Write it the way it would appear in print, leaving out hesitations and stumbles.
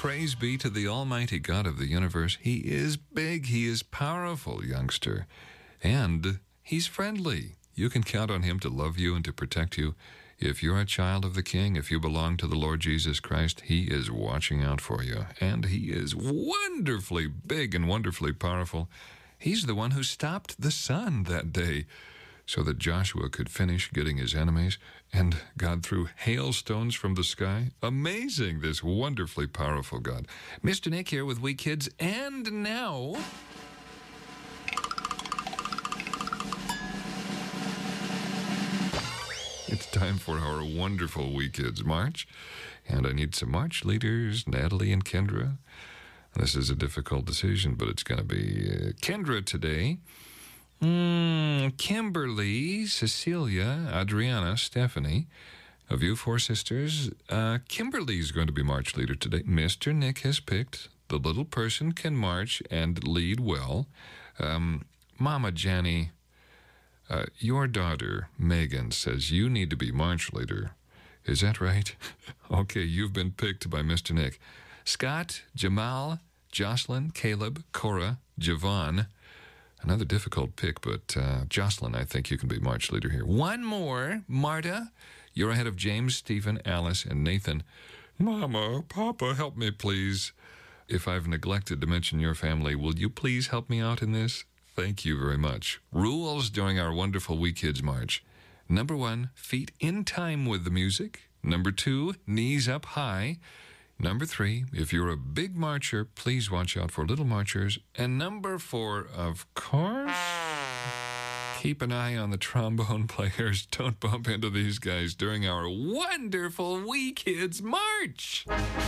Praise be to the Almighty God of the universe. He is big. He is powerful, youngster. And He's friendly. You can count on Him to love you and to protect you. If you're a child of the King, if you belong to the Lord Jesus Christ, He is watching out for you. And He is wonderfully big and wonderfully powerful. He's the one who stopped the sun that day so that Joshua could finish getting his enemies, and God threw hailstones from the sky. Amazing, this wonderfully powerful God. Mr. Nick here with We Kids, and now... it's time for our wonderful We Kids March, and I need some march leaders, Natalie and Kendra. This is a difficult decision, but it's going to be Kendra today. Kimberly, Cecilia, Adriana, Stephanie. Of you four sisters, Kimberly's going to be march leader today. Mr. Nick has picked the little person can march and lead well. Mama Jenny, your daughter, Megan, says you need to be march leader. Is that right? Okay, you've been picked by Mr. Nick. Scott, Jamal, Jocelyn, Caleb, Cora, Javon. Another difficult pick, but Jocelyn, I think you can be march leader here. One more. Marta, you're ahead of James, Stephen, Alice, and Nathan. Mama, Papa, help me, please. If I've neglected to mention your family, will you please help me out in this? Thank you very much. Rules during our wonderful We Kids March. Number 1, feet in time with the music. Number 2, knees up high. Number 3, if you're a big marcher, please watch out for little marchers. And number 4, of course, keep an eye on the trombone players. Don't bump into these guys during our wonderful We Kids March.